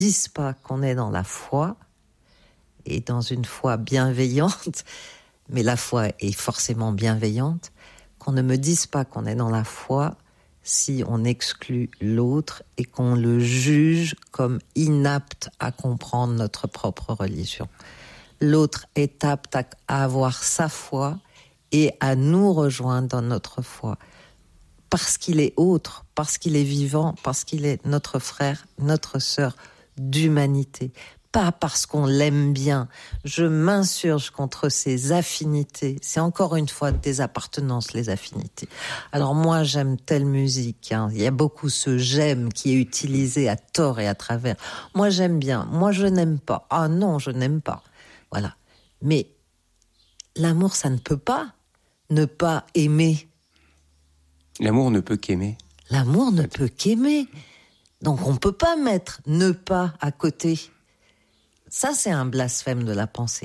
disent pas qu'on est dans la foi, et dans une foi bienveillante, mais la foi est forcément bienveillante, qu'on ne me dise pas qu'on est dans la foi si on exclut l'autre et qu'on le juge comme inapte à comprendre notre propre religion. L'autre est apte à avoir sa foi et à nous rejoindre dans notre foi. Parce qu'il est autre, parce qu'il est vivant, parce qu'il est notre frère, notre sœur d'humanité. Pas parce qu'on l'aime bien. Je m'insurge contre ces affinités. C'est encore une fois des appartenances, les affinités. Alors moi, j'aime telle musique. Hein. Il y a beaucoup ce « j'aime » qui est utilisé à tort et à travers. Moi, j'aime bien. Moi, je n'aime pas. Ah non, je n'aime pas. Voilà. Mais l'amour, ça ne peut pas ne pas aimer. L'amour ne peut qu'aimer. L'amour ne peut qu'aimer. Donc on ne peut pas mettre « ne pas » à côté. Ça, c'est un blasphème de la pensée.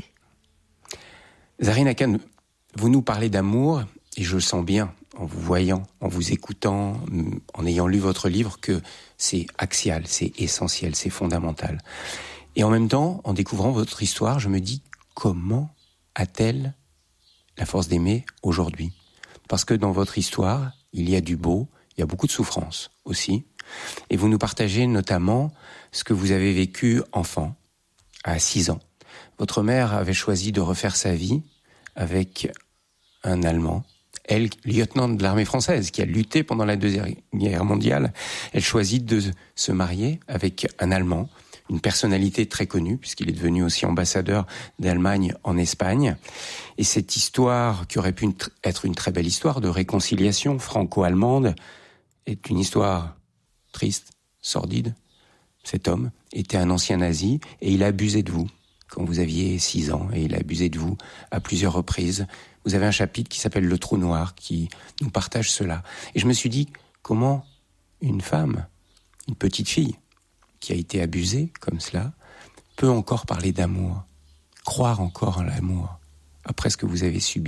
Zarine Akan, vous nous parlez d'amour, et je le sens bien, en vous voyant, en vous écoutant, en ayant lu votre livre, que c'est axial, c'est essentiel, c'est fondamental. Et en même temps, en découvrant votre histoire, je me dis, comment a-t-elle la force d'aimer aujourd'hui ? Parce que dans votre histoire, il y a du beau, il y a beaucoup de souffrance aussi. Et vous nous partagez notamment ce que vous avez vécu enfant, à 6 ans. Votre mère avait choisi de refaire sa vie avec un Allemand. Elle, lieutenant de l'armée française, qui a lutté pendant la Deuxième Guerre mondiale, elle choisit de se marier avec un Allemand, une personnalité très connue, puisqu'il est devenu aussi ambassadeur d'Allemagne en Espagne. Et cette histoire, qui aurait pu être une très belle histoire de réconciliation franco-allemande, est une histoire triste, sordide. Cet homme était un ancien nazi et il a abusé de vous quand vous aviez 6 ans et il a abusé de vous à plusieurs reprises. Vous avez un chapitre qui s'appelle « Le trou noir » qui nous partage cela. Et je me suis dit, comment une femme, une petite fille qui a été abusée comme cela, peut encore parler d'amour, croire encore en l'amour après ce que vous avez subi ?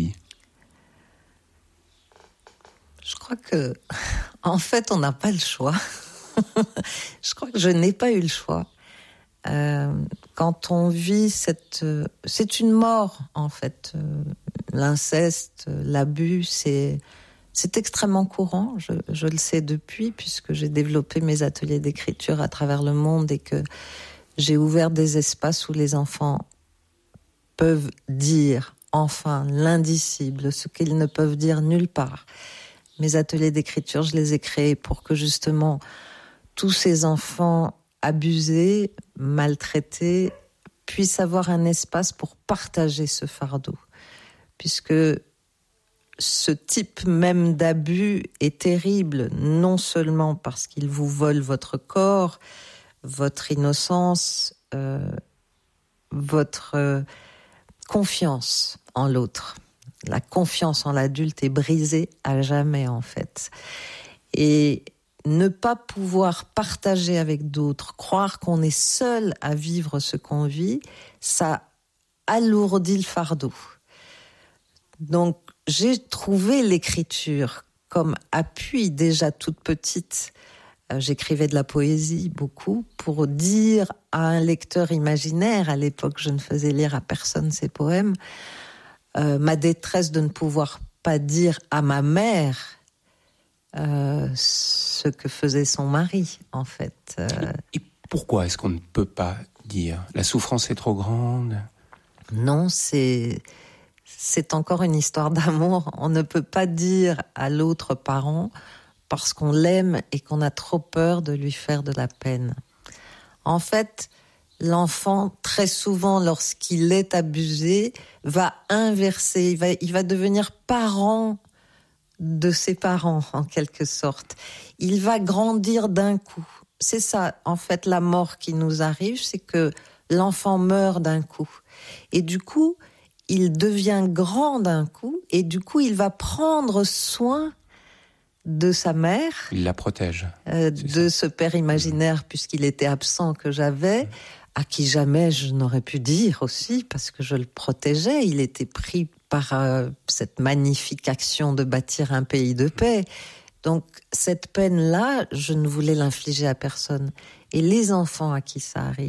Je crois que, en fait, on n'a pas le choix. Je crois que je n'ai pas eu le choix. Quand on vit c'est une mort, en fait. L'inceste, l'abus, c'est extrêmement courant. Je le sais depuis, puisque j'ai développé mes ateliers d'écriture à travers le monde et que j'ai ouvert des espaces où les enfants peuvent dire, enfin, l'indicible, ce qu'ils ne peuvent dire nulle part. Mes ateliers d'écriture, je les ai créés pour que, justement, tous ces enfants abusés, maltraités, puissent avoir un espace pour partager ce fardeau. Puisque ce type même d'abus est terrible, non seulement parce qu'il vous vole votre corps, votre innocence, votre confiance en l'autre. La confiance en l'adulte est brisée à jamais, en fait. Et ne pas pouvoir partager avec d'autres, croire qu'on est seul à vivre ce qu'on vit, ça alourdit le fardeau. Donc, j'ai trouvé l'écriture comme appui déjà toute petite. J'écrivais de la poésie beaucoup pour dire à un lecteur imaginaire, à l'époque je ne faisais lire à personne ces poèmes, ma détresse de ne pouvoir pas dire à ma mère ce que faisait son mari, en fait. Et pourquoi est-ce qu'on ne peut pas dire ? La souffrance est trop grande ? Non, c'est encore une histoire d'amour. On ne peut pas dire à l'autre parent parce qu'on l'aime et qu'on a trop peur de lui faire de la peine. En fait, l'enfant, très souvent, lorsqu'il est abusé, va inverser, il va devenir parent de ses parents, en quelque sorte. Il va grandir d'un coup. C'est ça, en fait, la mort qui nous arrive, c'est que l'enfant meurt d'un coup. Et du coup, il devient grand d'un coup, et du coup, il va prendre soin de sa mère. Il la protège. De ce père imaginaire, puisqu'il était absent, que j'avais, à qui jamais je n'aurais pu dire aussi, parce que je le protégeais. Il était pris par cette magnifique action de bâtir un pays de paix. Donc, cette peine-là, je ne voulais l'infliger à personne. Et les enfants à qui ça arrive,